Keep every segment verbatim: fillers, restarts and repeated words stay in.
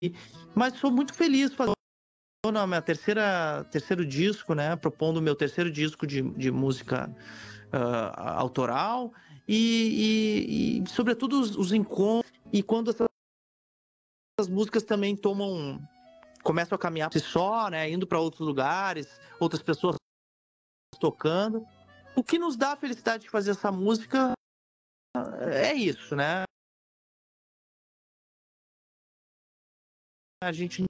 mas sou muito feliz fazendo o meu terceira, terceiro disco, né? Propondo o meu terceiro disco de, de música uh, autoral e, e, e sobretudo, os, os encontros. E quando essas, essas músicas também tomam, começam a caminhar por si só, né? Indo para outros lugares, outras pessoas tocando. O que nos dá a felicidade de fazer essa música é isso, né? A gente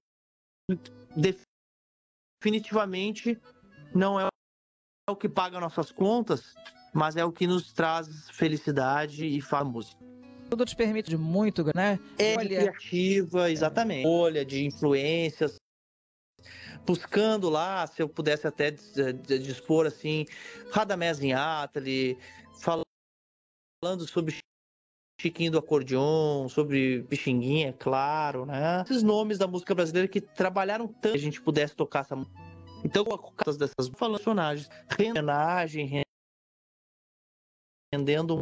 definitivamente não é o que paga nossas contas, mas é o que nos traz felicidade e faz música. Tudo te permite muito, né? É Olha... criativa, exatamente. Olha, de influências. Buscando lá, se eu pudesse até dispor assim, Radamés Inátali, falando sobre Chiquinho do acordeon, sobre Pixinguinha, é claro, né? Esses nomes da música brasileira que trabalharam tanto que a gente pudesse tocar essa música. Então, com as dessas falando personagens, homenagem, rendendo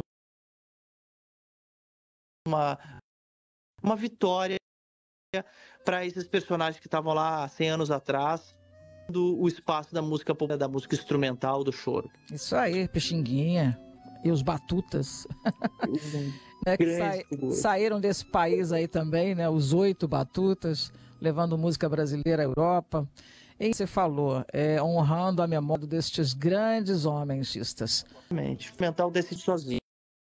uma, uma vitória para esses personagens que estavam lá há cem anos atrás, do o espaço da música popular, da música instrumental, do choro. Isso aí, Pixinguinha e os Batutas. É que sa saíram desse país aí também, né? Os oito Batutas, levando música brasileira à Europa. E você falou, é, honrando a memória destes grandes homens artistas. Exatamente. O mental decide sozinho.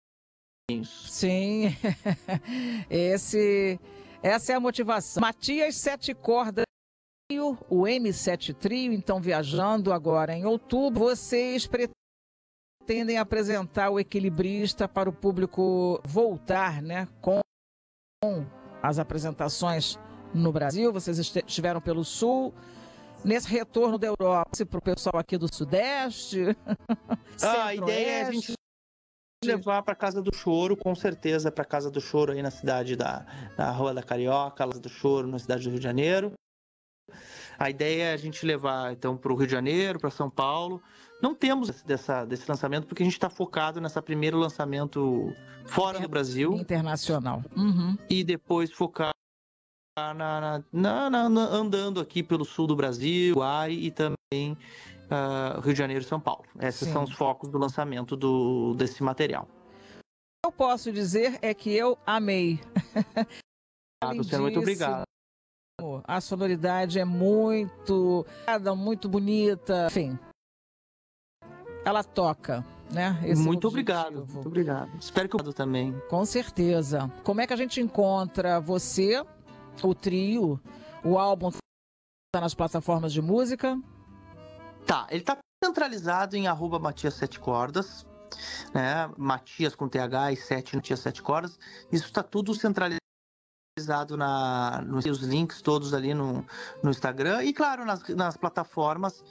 Sim, Esse, essa é a motivação. Matias Sete Cordas, o M sete Trio, então viajando agora em outubro. Vocês pretendem apresentar o Equilibrista para o público voltar, né, com as apresentações no Brasil. Vocês estiveram pelo Sul. Nesse retorno da Europa, para o pessoal aqui do Sudeste. Ah, a ideia é a gente levar para Casa do Choro, com certeza, para Casa do Choro aí na cidade da na Rua da Carioca, Casa do Choro na cidade do Rio de Janeiro. A ideia é a gente levar então para o Rio de Janeiro, para São Paulo. Não temos dessa, desse lançamento porque a gente está focado nessa primeiro lançamento fora do Brasil, internacional, uhum. E depois focar Na, na, na, na, andando aqui pelo sul do Brasil, Uai, e também uh, Rio de Janeiro e São Paulo. Esses Sim. são os focos do lançamento do, desse material. O que eu posso dizer é que eu amei. Você muito obrigado. A sonoridade é muito, muito bonita, enfim. Ela toca, né? Esse muito obrigado, muito obrigado. Espero que eu também. Com certeza. Como é que a gente encontra você? O trio, o álbum está nas plataformas de música? Tá, ele está centralizado em arroba Matias Sete Cordas, né? Matias com T H e sete, Matias Sete Cordas. Isso está tudo centralizado na, nos seus links todos ali no, no Instagram e, claro, nas, nas plataformas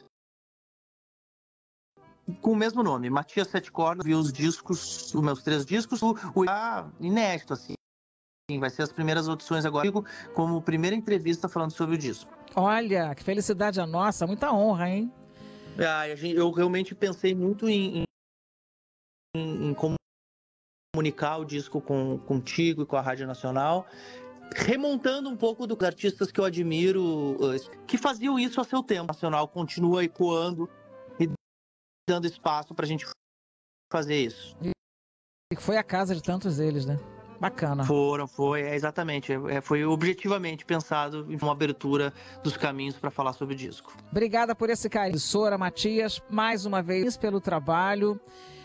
com o mesmo nome, Matias Sete Cordas. Vi os discos, os meus três discos, o, o ah, inédito, assim. Vai ser as primeiras audições agora, como primeira entrevista falando sobre o disco. Olha, que felicidade a nossa, muita honra, hein? Ah, eu realmente pensei muito em, em, em comunicar o disco com, contigo e com a Rádio Nacional, remontando um pouco dos artistas que eu admiro, que faziam isso a seu tempo. A Nacional continua ecoando e dando espaço para a gente fazer isso. E foi a casa de tantos deles, né? Bacana. Foram, foi, é, exatamente. É, foi objetivamente pensado em uma abertura dos caminhos para falar sobre o disco. Obrigada por esse carinho, Sora Matias, mais uma vez pelo trabalho.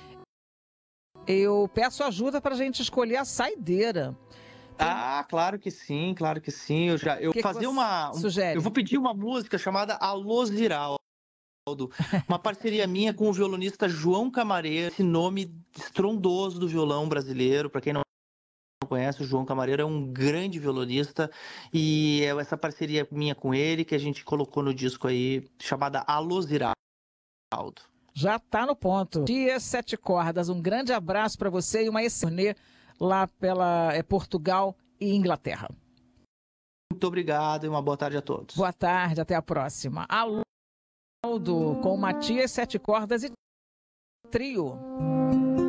Eu peço ajuda para a gente escolher a saideira. Tem... Ah, claro que sim, claro que sim. Eu já eu que fazer que uma, um, sugere? Eu vou pedir uma música chamada Alô Ziraldo. Uma parceria minha com o violonista João Camareira, esse nome estrondoso do violão brasileiro, para quem não conhece, o João Camareira é um grande violonista e é essa parceria minha com ele que a gente colocou no disco aí, chamada Alô Ziraldo. Já tá no ponto. Matias Sete Cordas, um grande abraço para você e uma excelente lá pela é, Portugal e Inglaterra. Muito obrigado e uma boa tarde a todos. Boa tarde, até a próxima. Alô com Matias Sete Cordas e Trio.